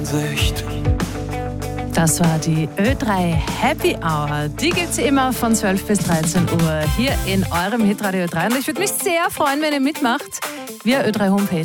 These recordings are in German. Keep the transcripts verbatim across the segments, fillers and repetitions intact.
Sicht. Das war die Ö drei Happy Hour. Die gibt's immer von zwölf bis dreizehn Uhr hier in eurem Hitradio Ö drei. Und ich würde mich sehr freuen, wenn ihr mitmacht via Ö drei Homepage.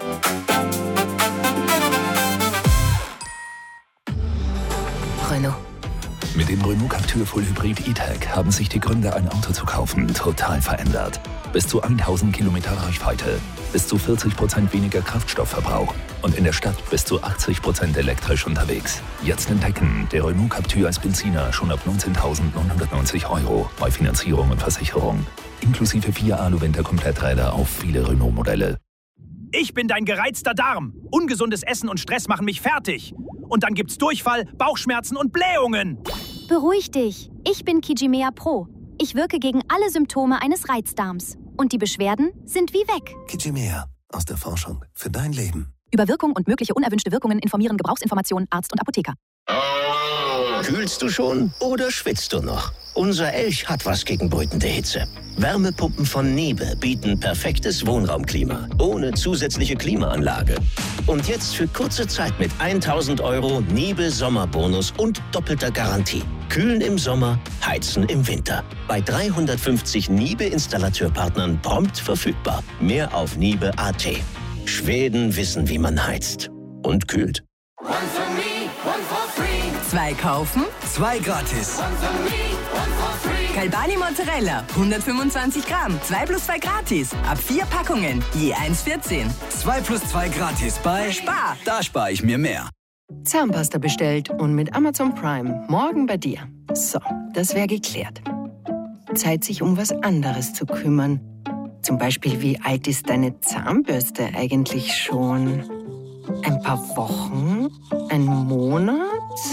Renault. Mit dem Renault Captur Full Hybrid E-Tech haben sich die Gründe, ein Auto zu kaufen, total verändert. Bis zu tausend Kilometer Reichweite, bis zu vierzig Prozent weniger Kraftstoffverbrauch und in der Stadt bis zu achtzig Prozent elektrisch unterwegs. Jetzt entdecken, der Renault Captur als Benziner schon ab neunzehntausendneunhundertneunzig Euro bei Finanzierung und Versicherung. Inklusive vier Alu-Winter-Kompletträder auf viele Renault-Modelle. Ich bin dein gereizter Darm. Ungesundes Essen und Stress machen mich fertig. Und dann gibt's Durchfall, Bauchschmerzen und Blähungen. Beruhig dich. Ich bin Kijimea Pro. Ich wirke gegen alle Symptome eines Reizdarms. Und die Beschwerden sind wie weg. Kijimea. Aus der Forschung. Für dein Leben. Über Wirkung und mögliche unerwünschte Wirkungen informieren Gebrauchsinformationen Arzt und Apotheker. Kühlst du schon oder schwitzt du noch? Unser Elch hat was gegen brütende Hitze. Wärmepumpen von Niebe bieten perfektes Wohnraumklima, ohne zusätzliche Klimaanlage. Und jetzt für kurze Zeit mit tausend Euro Niebe Sommerbonus und doppelter Garantie. Kühlen im Sommer, heizen im Winter. Bei dreihundertfünfzig Niebe-Installateurpartnern prompt verfügbar. Mehr auf niebe punkt at. Schweden wissen, wie man heizt. Und kühlt. One for me, one for free. Zwei kaufen, Zwei gratis. One for me, one for free. Galbani Mozzarella, hundertfünfundzwanzig Gramm, zwei plus zwei gratis. Ab vier Packungen, je eins vierzehn. Zwei plus zwei gratis bei Spar. Da spare ich mir mehr. Zahnpasta bestellt und mit Amazon Prime morgen bei dir. So, das wäre geklärt. Zeit, sich um was anderes zu kümmern. Zum Beispiel, wie alt ist deine Zahnbürste eigentlich schon? Ein paar Wochen? Ein Monat?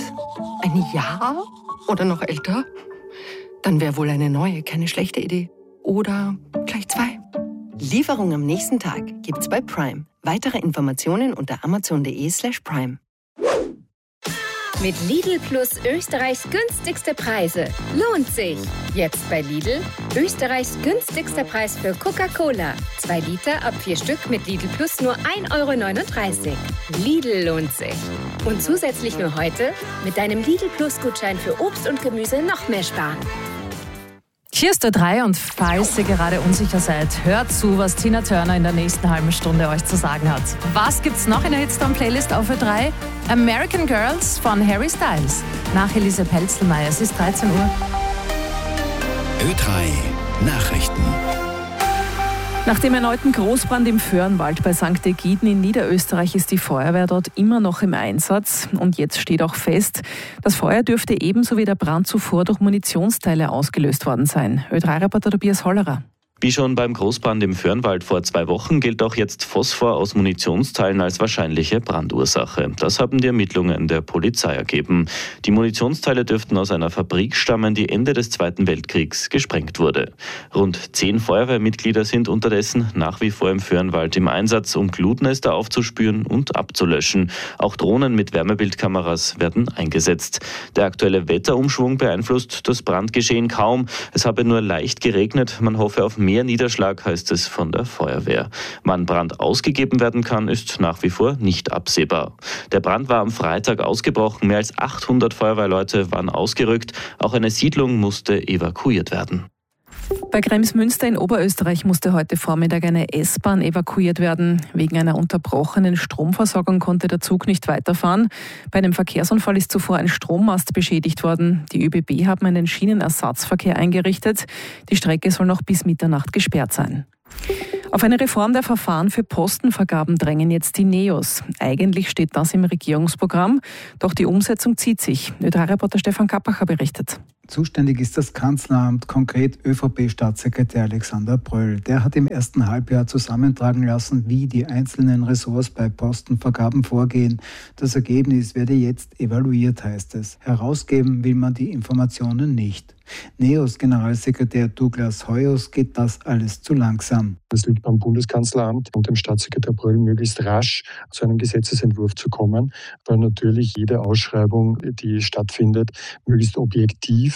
Ein Jahr? Oder noch älter? Dann wäre wohl eine neue keine schlechte Idee. Oder gleich zwei. Lieferung am nächsten Tag gibt's bei Prime. Weitere Informationen unter amazon.de slash prime. Mit Lidl Plus Österreichs günstigste Preise. Lohnt sich. Jetzt bei Lidl Österreichs günstigster Preis für Coca-Cola. Zwei Liter ab vier Stück mit Lidl Plus nur ein Euro neununddreißig. Lidl lohnt sich. Und zusätzlich nur heute mit deinem Lidl Plus Gutschein für Obst und Gemüse noch mehr sparen. Hier ist Ö drei und falls ihr gerade unsicher seid, hört zu, was Tina Turner in der nächsten halben Stunde euch zu sagen hat. Was gibt's noch in der Hitstorm-Playlist auf Ö drei? American Girls von Harry Styles. Nach Elise Pelzelmeier, es ist dreizehn Uhr. Ö drei Nachrichten. Nach dem erneuten Großbrand im Föhrenwald bei Sankt Egiden in Niederösterreich ist die Feuerwehr dort immer noch im Einsatz. Und jetzt steht auch fest, das Feuer dürfte ebenso wie der Brand zuvor durch Munitionsteile ausgelöst worden sein. Ö drei Reporter Tobias Hollerer. Wie schon beim Großbrand im Föhrenwald vor zwei Wochen gilt auch jetzt Phosphor aus Munitionsteilen als wahrscheinliche Brandursache. Das haben die Ermittlungen der Polizei ergeben. Die Munitionsteile dürften aus einer Fabrik stammen, die Ende des Zweiten Weltkriegs gesprengt wurde. Rund zehn Feuerwehrmitglieder sind unterdessen nach wie vor im Föhrenwald im Einsatz, um Glutnester aufzuspüren und abzulöschen. Auch Drohnen mit Wärmebildkameras werden eingesetzt. Der aktuelle Wetterumschwung beeinflusst das Brandgeschehen kaum. Es habe nur leicht geregnet. Man hoffe auf mehr Niederschlag, heißt es von der Feuerwehr. Wann Brand ausgegeben werden kann, ist nach wie vor nicht absehbar. Der Brand war am Freitag ausgebrochen. Mehr als achthundert Feuerwehrleute waren ausgerückt. Auch eine Siedlung musste evakuiert werden. Bei Kremsmünster in Oberösterreich musste heute Vormittag eine S-Bahn evakuiert werden. Wegen einer unterbrochenen Stromversorgung konnte der Zug nicht weiterfahren. Bei einem Verkehrsunfall ist zuvor ein Strommast beschädigt worden. Die ÖBB haben einen Schienenersatzverkehr eingerichtet. Die Strecke soll noch bis Mitternacht gesperrt sein. Auf eine Reform der Verfahren für Postenvergaben drängen jetzt die Neos. Eigentlich steht das im Regierungsprogramm, doch die Umsetzung zieht sich. Ö drei Reporter Stefan Kappacher berichtet. Zuständig ist das Kanzleramt, konkret ÖVP-Staatssekretär Alexander Bröll. Der hat im ersten Halbjahr zusammentragen lassen, wie die einzelnen Ressorts bei Postenvergaben vorgehen. Das Ergebnis werde jetzt evaluiert, heißt es. Herausgeben will man die Informationen nicht. Neos Generalsekretär Douglas Hoyos geht das alles zu langsam. Es liegt beim Bundeskanzleramt und dem Staatssekretär Bröll, möglichst rasch zu einem Gesetzesentwurf zu kommen, weil natürlich jede Ausschreibung, die stattfindet, möglichst objektiv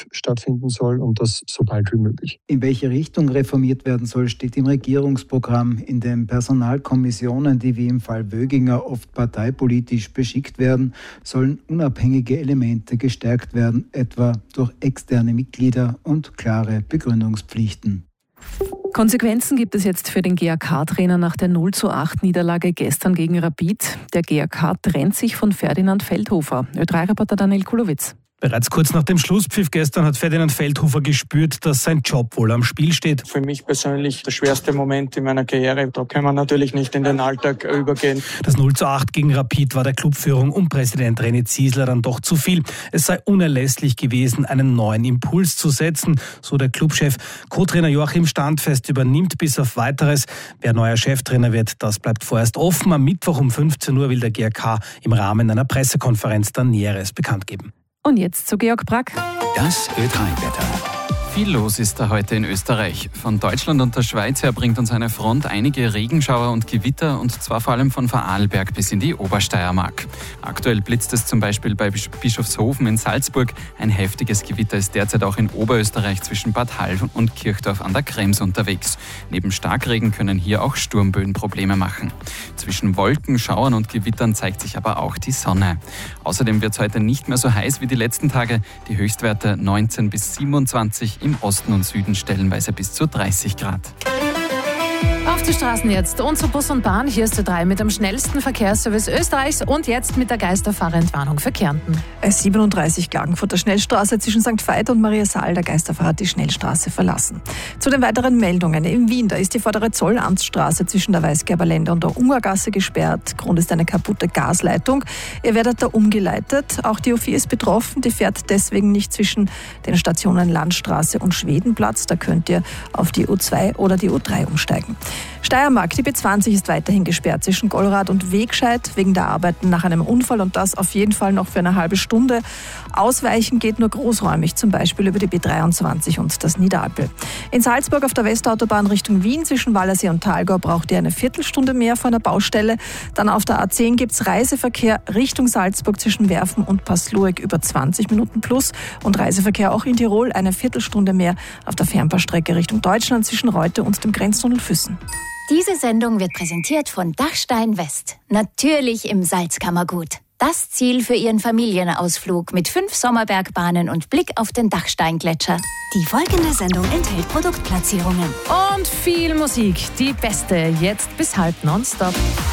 effektiv stattfinden soll und das so bald wie möglich. In welche Richtung reformiert werden soll, steht im Regierungsprogramm. In den Personalkommissionen, die wie im Fall Wöginger oft parteipolitisch beschickt werden, sollen unabhängige Elemente gestärkt werden, etwa durch externe Mitglieder und klare Begründungspflichten. Konsequenzen gibt es jetzt für den G A K-Trainer nach der null zu acht Niederlage gestern gegen Rapid. Der G A K trennt sich von Ferdinand Feldhofer. Ö drei Reporter Daniel Kulowitz. Bereits kurz nach dem Schlusspfiff gestern hat Ferdinand Feldhofer gespürt, dass sein Job wohl am Spiel steht. Für mich persönlich der schwerste Moment in meiner Karriere. Da kann man natürlich nicht in den Alltag übergehen. Das null zu acht gegen Rapid war der Clubführung um Präsident René Ziesler dann doch zu viel. Es sei unerlässlich gewesen, einen neuen Impuls zu setzen, so der Clubchef. Co-Trainer Joachim Standfest übernimmt bis auf Weiteres. Wer neuer Cheftrainer wird, das bleibt vorerst offen. Am Mittwoch um fünfzehn Uhr will der G A K im Rahmen einer Pressekonferenz dann Näheres bekannt geben. Und jetzt zu Georg Brack. Das Ö drei Wetter. Viel los ist da heute in Österreich. Von Deutschland und der Schweiz her bringt uns eine Front einige Regenschauer und Gewitter, und zwar vor allem von Vorarlberg bis in die Obersteiermark. Aktuell blitzt es zum Beispiel bei Bischofshofen in Salzburg. Ein heftiges Gewitter ist derzeit auch in Oberösterreich zwischen Bad Hall und Kirchdorf an der Krems unterwegs. Neben Starkregen können hier auch Sturmböen Probleme machen. Zwischen Wolken, Schauern und Gewittern zeigt sich aber auch die Sonne. Außerdem wird es heute nicht mehr so heiß wie die letzten Tage. Die Höchstwerte neunzehn bis siebenundzwanzig, im Osten und Süden stellenweise bis zu dreißig Grad. Auf die Straßen jetzt. Unser Bus und Bahn. Hier ist der drei mit dem schnellsten Verkehrsservice Österreichs und jetzt mit der Geisterfahrerentwarnung für Kärnten. S siebenunddreißig Klagenfurter Schnellstraße zwischen Sankt Veit und Mariasaal. Der Geisterfahrer hat die Schnellstraße verlassen. Zu den weiteren Meldungen. In Wien, da ist die vordere Zollamtsstraße zwischen der Weißgerberländer und der Ungargasse gesperrt. Grund ist eine kaputte Gasleitung. Ihr werdet da umgeleitet. Auch die U vier ist betroffen. Die fährt deswegen nicht zwischen den Stationen Landstraße und Schwedenplatz. Da könnt ihr auf die U zwei oder die U drei umsteigen. Steiermark, die B zwanzig ist weiterhin gesperrt zwischen Gollrad und Wegscheid wegen der Arbeiten nach einem Unfall, und das auf jeden Fall noch für eine halbe Stunde. Ausweichen geht nur großräumig, zum Beispiel über die B dreiundzwanzig und das Niederalpel. In Salzburg auf der Westautobahn Richtung Wien zwischen Wallersee und Thalgau braucht ihr eine Viertelstunde mehr vor einer Baustelle. Dann auf der A zehn gibt es Reiseverkehr Richtung Salzburg zwischen Werfen und Passlueck über zwanzig Minuten plus, und Reiseverkehr auch in Tirol eine Viertelstunde mehr auf der Fernbahnstrecke Richtung Deutschland zwischen Reute und dem Grenztunnel Füssen. Diese Sendung wird präsentiert von Dachstein West. Natürlich im Salzkammergut. Das Ziel für Ihren Familienausflug mit fünf Sommerbergbahnen und Blick auf den Dachsteingletscher. Die folgende Sendung enthält Produktplatzierungen. Und viel Musik. Die beste, jetzt bis halb nonstop.